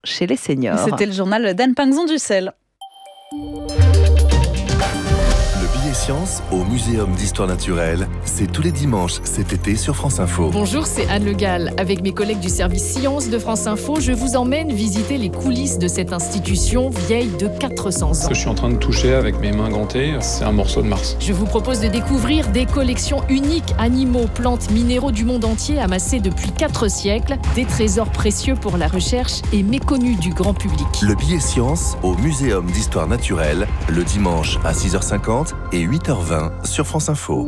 chez les seniors. C'était le journal d'Anne Pinxon-Dussel. Science au Muséum d'Histoire Naturelle, c'est tous les dimanches cet été sur France Info. Bonjour, c'est Anne Le Gall. Avec mes collègues du service Sciences de France Info, je vous emmène visiter les coulisses de cette institution vieille de 400 ans. Ce que je suis en train de toucher avec mes mains gantées, c'est un morceau de Mars. Je vous propose de découvrir des collections uniques, animaux, plantes, minéraux du monde entier amassés depuis 4 siècles, des trésors précieux pour la recherche et méconnus du grand public. Le billet science au Muséum d'Histoire Naturelle, le dimanche à 6h50 et 8h20 sur France Info.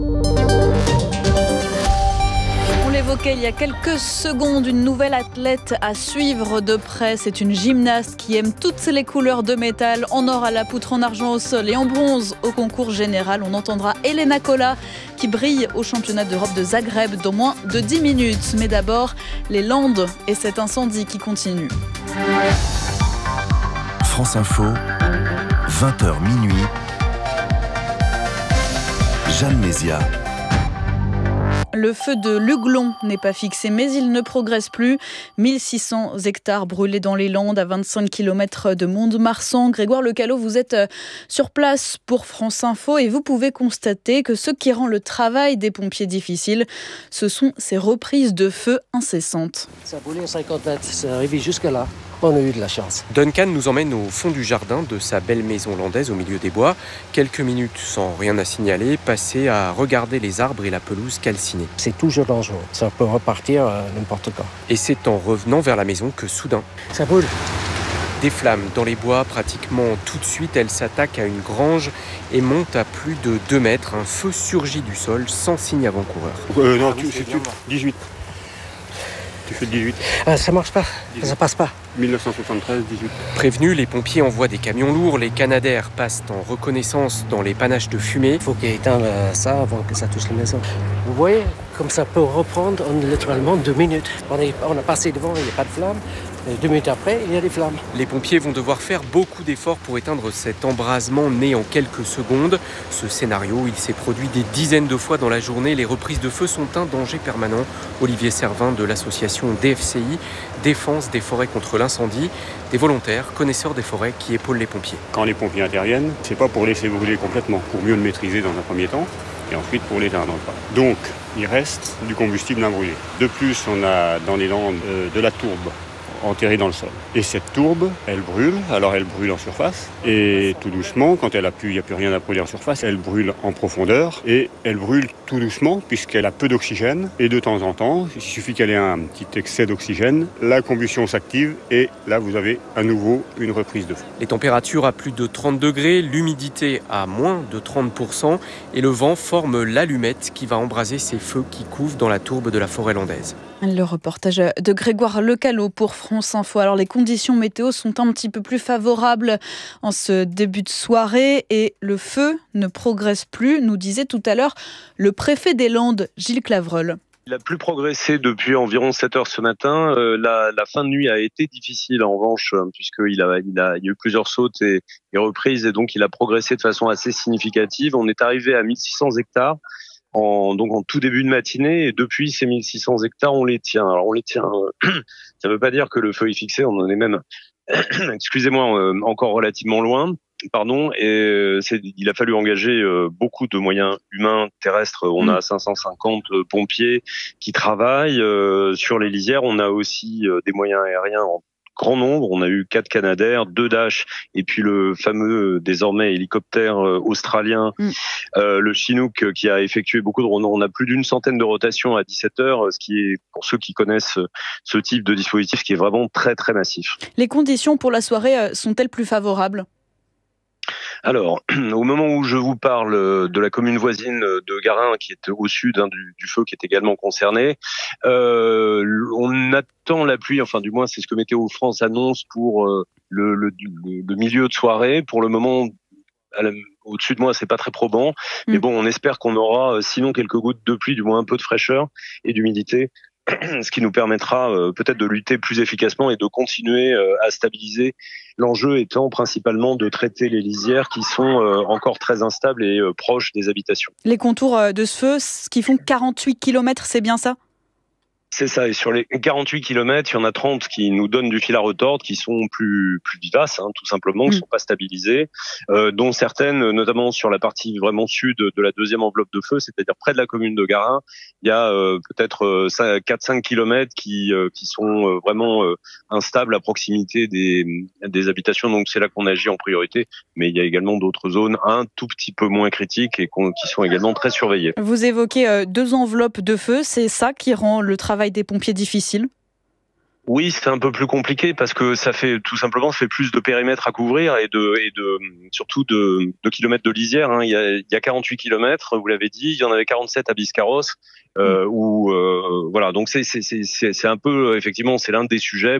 On l'évoquait il y a quelques secondes, une nouvelle athlète à suivre de près. C'est une gymnaste qui aime toutes les couleurs de métal, en or à la poutre, en argent au sol et en bronze au concours général. On entendra Elena Cola qui brille au championnat d'Europe de Zagreb dans moins de 10 minutes. Mais d'abord, les Landes et cet incendie qui continue. France Info, 20h minuit. Jeanne Mézia. Le feu de Luglon n'est pas fixé, mais il ne progresse plus. 1600 hectares brûlés dans les Landes, à 25 km de Mont-de-Marsan. Grégoire Lecallot, vous êtes sur place pour France Info et vous pouvez constater que ce qui rend le travail des pompiers difficile, ce sont ces reprises de feu incessantes. Ça a brûlé à 50 mètres, c'est arrivé jusque là. On a eu de la chance. Duncan nous emmène au fond du jardin de sa belle maison landaise au milieu des bois. Quelques minutes sans rien à signaler, passées à regarder les arbres et la pelouse calcinée. C'est toujours dangereux, ça peut repartir n'importe quand. Et c'est en revenant vers la maison que soudain, ça brûle. Des flammes dans les bois, pratiquement tout de suite, elle s'attaque à une grange et monte à plus de 2 mètres. Un feu surgit du sol sans signe avant-coureur. Non, c'est 18. Tu fais le 18. Ça marche pas, 18. Ça passe pas. 1973, 18. Prévenus, les pompiers envoient des camions lourds. Les Canadair passent en reconnaissance dans les panaches de fumée. Il faut qu'ils éteignent ça avant que ça touche la maison. Vous voyez, comme ça peut reprendre en littéralement 2 minutes. On a passé devant, il n'y a pas de flamme. 2 minutes après, il y a des flammes. Les pompiers vont devoir faire beaucoup d'efforts pour éteindre cet embrasement né en quelques secondes. Ce scénario, il s'est produit des dizaines de fois dans la journée. Les reprises de feu sont un danger permanent. Olivier Servin de l'association DFCI, Défense des forêts contre l'incendie, des volontaires, connaisseurs des forêts qui épaulent les pompiers. Quand les pompiers interviennent, c'est pas pour laisser brûler complètement, pour mieux le maîtriser dans un premier temps, et ensuite pour l'éteindre. Donc, il reste du combustible non brûlé. De plus, on a dans les Landes de la tourbe enterrée dans le sol. Et cette tourbe, elle brûle, alors elle brûle en surface, et tout doucement, quand il n'y a plus rien à brûler en surface, elle brûle en profondeur, et elle brûle tout doucement, puisqu'elle a peu d'oxygène, et de temps en temps, il suffit qu'elle ait un petit excès d'oxygène, la combustion s'active, et là vous avez à nouveau une reprise de feu. Les températures à plus de 30 degrés, l'humidité à moins de 30%, et le vent forme l'allumette qui va embraser ces feux qui couvent dans la tourbe de la forêt landaise. Le reportage de Grégoire Lecallot pour France Info. Alors les conditions météo sont un petit peu plus favorables en ce début de soirée et le feu ne progresse plus, nous disait tout à l'heure le préfet des Landes, Gilles Clavreul. Il a plus progressé depuis environ 7 heures ce matin. La fin de nuit a été difficile en revanche, puisqu'il y a eu plusieurs sautes et reprises, et donc il a progressé de façon assez significative. On est arrivé à 1600 hectares. En tout début de matinée, et depuis ces 1600 hectares, on les tient. Alors on les tient, ça veut pas dire que le feu est fixé, on en est même, excusez-moi, encore relativement loin. Il a fallu engager beaucoup de moyens humains terrestres. On a 550 pompiers qui travaillent sur les lisières. On a aussi des moyens aériens en grand nombre. On a eu 4 Canadair, 2 Dash et puis le fameux désormais hélicoptère australien, le Chinook, qui a effectué beaucoup de on a plus d'une centaine de rotations à 17 heures, ce qui est, pour ceux qui connaissent ce type de dispositif, qui est vraiment très très massif. Les conditions pour la soirée sont-elles plus favorables ? Alors, au moment où je vous parle de la commune voisine de Garin, qui est au sud du feu, qui est également concernée, on attend la pluie, enfin du moins c'est ce que Météo France annonce pour le milieu de soirée. Pour le moment, au-dessus de moi, c'est pas très probant, mais bon, on espère qu'on aura sinon quelques gouttes de pluie, du moins un peu de fraîcheur et d'humidité, ce qui nous permettra peut-être de lutter plus efficacement et de continuer à stabiliser. L'enjeu étant principalement de traiter les lisières qui sont encore très instables et proches des habitations. Les contours de ce feu, qui font 48 km, c'est bien ça ? C'est ça, et sur les 48 km, il y en a 30 qui nous donnent du fil à retordre, qui sont plus vivaces, tout simplement, qui ne sont pas stabilisées, dont certaines, notamment sur la partie vraiment sud de la deuxième enveloppe de feu, c'est-à-dire près de la commune de Garin, il y a peut-être 4-5 km qui sont vraiment instables à proximité des habitations, donc c'est là qu'on agit en priorité, mais il y a également d'autres zones un tout petit peu moins critiques et qui sont également très surveillées. Vous évoquez 2 enveloppes de feu, c'est ça qui rend le travail des pompiers difficile ? Oui, c'est un peu plus compliqué parce que ça fait plus de périmètres à couvrir et surtout de kilomètres de lisière. Il y a 48 kilomètres, vous l'avez dit, il y en avait 47 à Biscarrosse. Voilà, donc c'est un peu, effectivement, c'est l'un des sujets,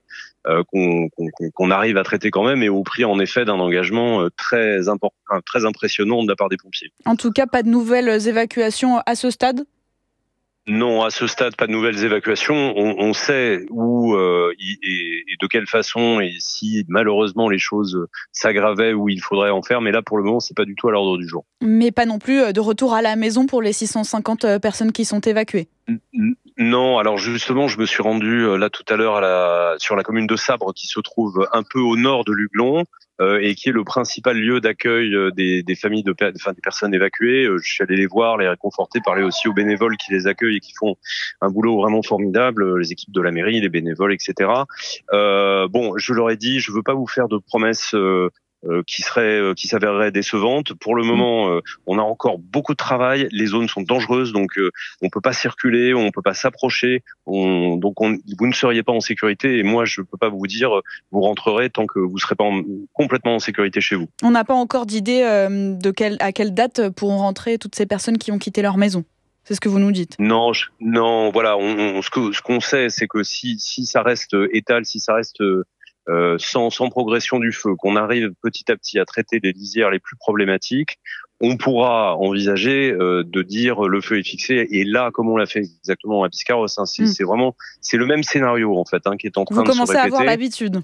qu'on arrive à traiter quand même, et au prix en effet d'un engagement très important, très impressionnant de la part des pompiers. En tout cas, pas de nouvelles évacuations à ce stade ? Non, à ce stade, pas de nouvelles évacuations. On sait où et de quelle façon, et si malheureusement les choses s'aggravaient, où il faudrait en faire. Mais là, pour le moment, c'est pas du tout à l'ordre du jour. Mais pas non plus de retour à la maison pour les 650 personnes qui sont évacuées. Non, alors justement, je me suis rendu là tout à l'heure sur la commune de Sabre, qui se trouve un peu au nord de Luglon. Et qui est le principal lieu d'accueil des familles des personnes évacuées. Je suis allé les voir, les réconforter, parler aussi aux bénévoles qui les accueillent et qui font un boulot vraiment formidable, les équipes de la mairie, les bénévoles, etc. Je leur ai dit, je veux pas vous faire de promesses qui s'avéreraient décevantes. Pour le moment, on a encore beaucoup de travail. Les zones sont dangereuses, donc on peut pas circuler, on peut pas s'approcher. Vous ne seriez pas en sécurité. Et moi, je peux pas vous dire, vous rentrerez tant que vous serez pas complètement en sécurité chez vous. On n'a pas encore d'idée à quelle date pourront rentrer toutes ces personnes qui ont quitté leur maison. C'est ce que vous nous dites. Non, voilà. Ce qu'on sait, c'est que si ça reste étal, si ça reste sans progression du feu, qu'on arrive petit à petit à traiter les lisières les plus problématiques, on pourra envisager de dire le feu est fixé. Et là, comme on l'a fait exactement à Biscarrosse, c'est le même scénario en fait qui est en train de se répéter. Vous commencez à avoir l'habitude.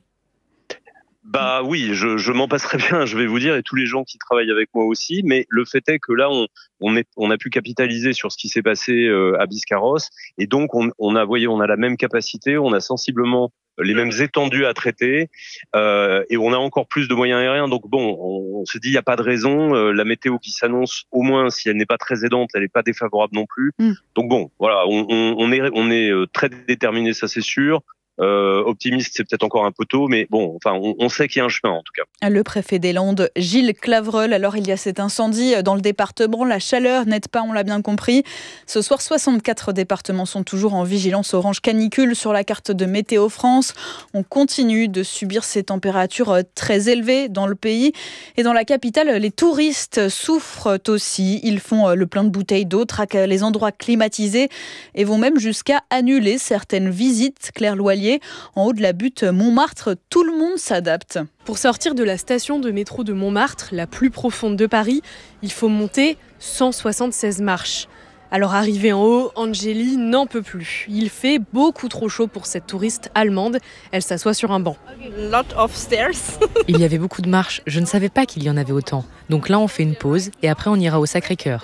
Bah oui, je m'en passerai bien, je vais vous dire, et tous les gens qui travaillent avec moi aussi. Mais le fait est que là, on a pu capitaliser sur ce qui s'est passé à Biscarrosse, et donc on a la même capacité, on a sensiblement les mêmes étendues à traiter, et on a encore plus de moyens aériens. Donc on se dit, il n'y a pas de raison. La météo qui s'annonce, au moins si elle n'est pas très aidante, elle n'est pas défavorable non plus. Donc voilà, on est très déterminé, ça c'est sûr. Optimiste, c'est peut-être encore un peu tôt, mais on sait qu'il y a un chemin en tout cas. Le préfet des Landes, Gilles Clavreul. Alors il y a cet incendie dans le département, la chaleur n'aide pas, on l'a bien compris. Ce soir, 64 départements sont toujours en vigilance orange canicule sur la carte de Météo France. On continue de subir ces températures très élevées dans le pays. Et dans la capitale, les touristes souffrent aussi. Ils font le plein de bouteilles d'eau, traquent les endroits climatisés et vont même jusqu'à annuler certaines visites. Claire Loilier, en haut de la butte Montmartre, tout le monde s'adapte. Pour sortir de la station de métro de Montmartre, la plus profonde de Paris, il faut monter 176 marches. Alors arrivée en haut, Angélie n'en peut plus. Il fait beaucoup trop chaud pour cette touriste allemande. Elle s'assoit sur un banc. Il y avait beaucoup de marches. Je ne savais pas qu'il y en avait autant. Donc là, on fait une pause et après, on ira au Sacré-Cœur.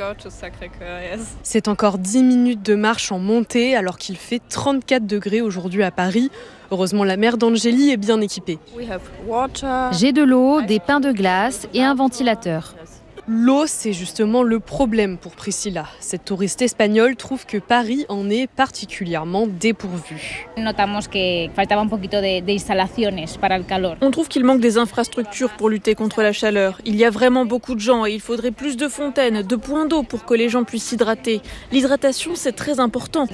C'est encore 10 minutes de marche en montée alors qu'il fait 34 degrés aujourd'hui à Paris. Heureusement, la mère d'Angélie est bien équipée. J'ai de l'eau, des pains de glace et un ventilateur. L'eau, c'est justement le problème pour Priscilla. Cette touriste espagnole trouve que Paris en est particulièrement dépourvu. On trouve qu'il manque des infrastructures pour lutter contre la chaleur. Il y a vraiment beaucoup de gens et il faudrait plus de fontaines, de points d'eau pour que les gens puissent s'hydrater. L'hydratation, c'est très important.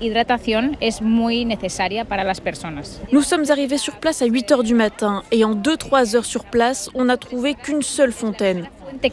Nous sommes arrivés sur place à 8h du matin et en 2-3 heures sur place, on n'a trouvé qu'une seule fontaine.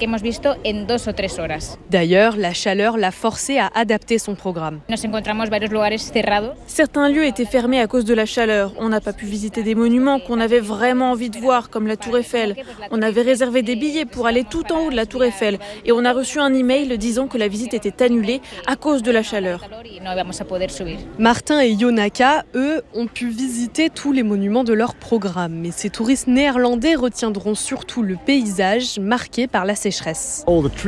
D'ailleurs, la chaleur l'a forcé à adapter son programme. Certains lieux étaient fermés à cause de la chaleur. On n'a pas pu visiter des monuments qu'on avait vraiment envie de voir, comme la Tour Eiffel. On avait réservé des billets pour aller tout en haut de la Tour Eiffel et on a reçu un email disant que la visite était annulée à cause de la chaleur. Martin et Yonaka, eux, ont pu visiter tous les monuments de leur programme. Mais ces touristes néerlandais retiendront surtout le paysage marqué par la la sécheresse.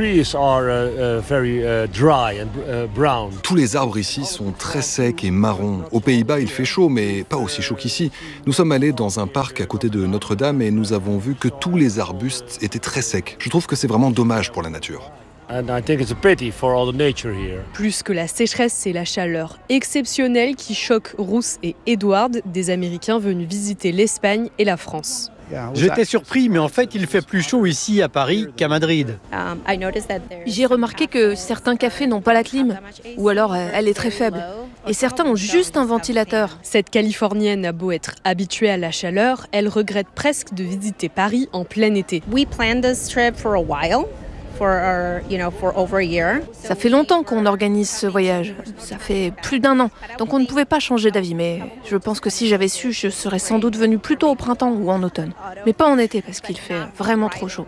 Tous les arbres ici sont très secs et marrons. Aux Pays-Bas, il fait chaud, mais pas aussi chaud qu'ici. Nous sommes allés dans un parc à côté de Notre-Dame et nous avons vu que tous les arbustes étaient très secs. Je trouve que c'est vraiment dommage pour la nature. Plus que la sécheresse, c'est la chaleur exceptionnelle qui choque Ruth et Edward, des Américains venus visiter l'Espagne et la France. J'étais surpris, mais en fait, il fait plus chaud ici à Paris qu'à Madrid. J'ai remarqué que certains cafés n'ont pas la clim, ou alors elle est très faible. Et certains ont juste un ventilateur. Cette Californienne a beau être habituée à la chaleur, elle regrette presque de visiter Paris en plein été. Ça fait longtemps qu'on organise ce voyage. Ça fait plus d'1 an. Donc on ne pouvait pas changer d'avis. Mais je pense que si j'avais su, je serais sans doute venue plus tôt au printemps ou en automne. Mais pas en été parce qu'il fait vraiment trop chaud.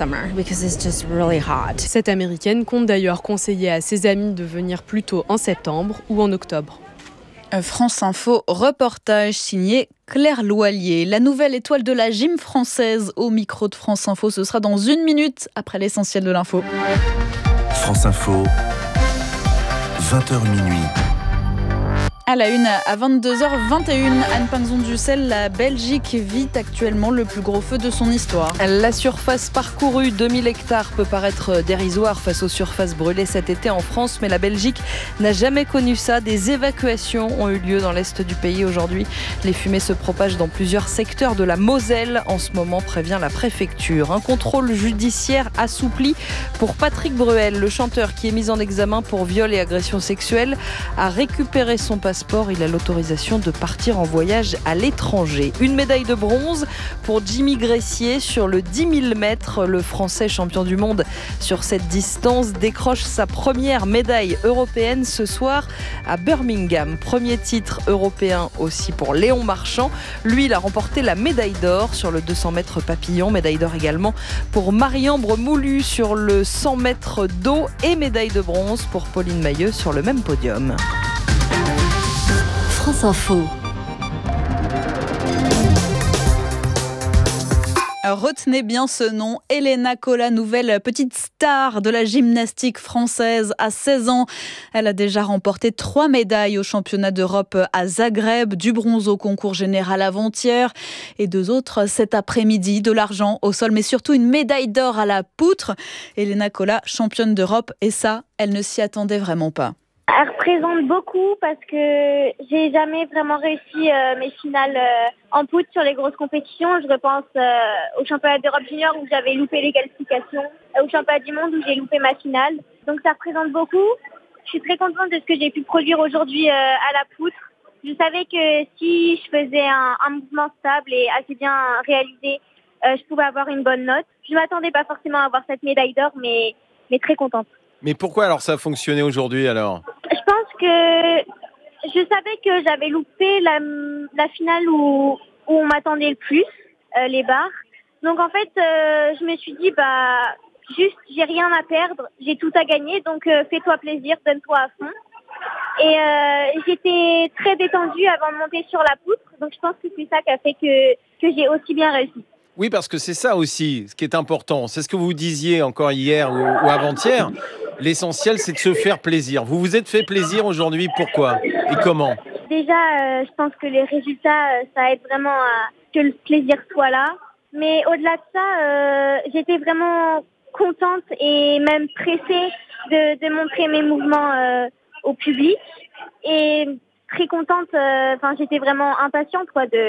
Cette Américaine compte d'ailleurs conseiller à ses amis de venir plus tôt en septembre ou en octobre. France Info, reportage signé Claire Loilier. La nouvelle étoile de la gym française au micro de France Info. Ce sera dans 1 minute après l'essentiel de l'info. France Info, 20h minuit. À la une, à 22h21, Anne Pinxon-Dussel, la Belgique vit actuellement le plus gros feu de son histoire. La surface parcourue, 2000 hectares, peut paraître dérisoire face aux surfaces brûlées cet été en France, mais la Belgique n'a jamais connu ça. Des évacuations ont eu lieu dans l'est du pays aujourd'hui. Les fumées se propagent dans plusieurs secteurs de la Moselle. En ce moment, prévient la préfecture. Un contrôle judiciaire assoupli pour Patrick Bruel, le chanteur qui est mis en examen pour viol et agression sexuelle, a récupéré son passeport. Il a l'autorisation de partir en voyage à l'étranger. Une médaille de bronze pour Jimmy Gressier sur le 10 000 mètres. Le Français champion du monde sur cette distance décroche sa première médaille européenne ce soir à Birmingham. Premier titre européen aussi pour Léon Marchand. Lui, il a remporté la médaille d'or sur le 200 mètres papillon. Médaille d'or également pour Marie-Ambre Moulu sur le 100 mètres d'eau et médaille de bronze pour Pauline Mailleux sur le même podium. France Info. Retenez bien ce nom, Elena Cola, nouvelle petite star de la gymnastique française à 16 ans. Elle a déjà remporté 3 médailles au championnat d'Europe à Zagreb, du bronze au concours général avant-hier et 2 autres cet après-midi, de l'argent au sol, mais surtout une médaille d'or à la poutre. Elena Cola, championne d'Europe, et ça, elle ne s'y attendait vraiment pas. Elle représente beaucoup parce que j'ai jamais vraiment réussi mes finales en poutre sur les grosses compétitions. Je repense au championnat d'Europe junior où j'avais loupé les qualifications, au championnat du monde où j'ai loupé ma finale. Donc ça représente beaucoup. Je suis très contente de ce que j'ai pu produire aujourd'hui à la poutre. Je savais que si je faisais un mouvement stable et assez bien réalisé, je pouvais avoir une bonne note. Je ne m'attendais pas forcément à avoir cette médaille d'or, mais très contente. Mais pourquoi alors ça a fonctionné aujourd'hui alors ? Je pense que je savais que j'avais loupé la finale où on m'attendait le plus, les barres. Donc en fait, je me suis dit, juste, j'ai rien à perdre, j'ai tout à gagner, donc fais-toi plaisir, donne-toi à fond. Et j'étais très détendue avant de monter sur la poutre, donc je pense que c'est ça qui a fait que j'ai aussi bien réussi. Oui, parce que c'est ça aussi, ce qui est important. C'est ce que vous disiez encore hier ou avant-hier. L'essentiel, c'est de se faire plaisir. Vous vous êtes fait plaisir aujourd'hui, pourquoi et comment ? Déjà, je pense que les résultats, ça aide vraiment à que le plaisir soit là. Mais au-delà de ça, j'étais vraiment contente et même pressée de montrer mes mouvements au public. Et très contente, j'étais vraiment impatiente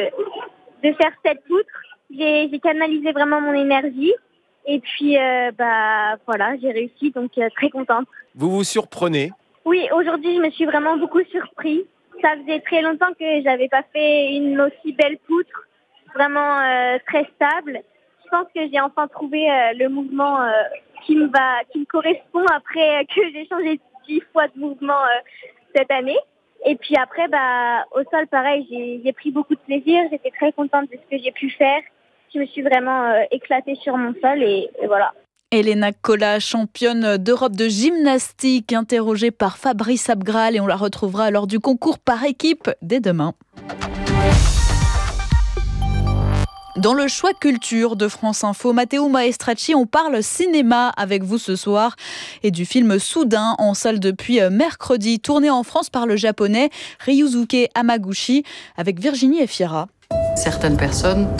de faire cette poutre. J'ai canalisé vraiment mon énergie et puis voilà, j'ai réussi, donc très contente. Vous vous surprenez ? Oui, aujourd'hui je me suis vraiment beaucoup surpris. Ça faisait très longtemps que j'avais pas fait une aussi belle poutre, vraiment très stable. Je pense que j'ai enfin trouvé le mouvement qui me correspond après que j'ai changé 10 fois de mouvement cette année. Et puis après, au sol, pareil, j'ai pris beaucoup de plaisir. J'étais très contente de ce que j'ai pu faire. Je me suis vraiment éclatée sur mon sol et voilà. Elena Cola, championne d'Europe de gymnastique, interrogée par Fabrice Abgral, et on la retrouvera lors du concours par équipe dès demain. Dans le choix culture de France Info, Matteo Maestracci, on parle cinéma avec vous ce soir et du film Soudain en salle depuis mercredi, tourné en France par le japonais Ryusuke Hamaguchi avec Virginie Efira. Certaines personnes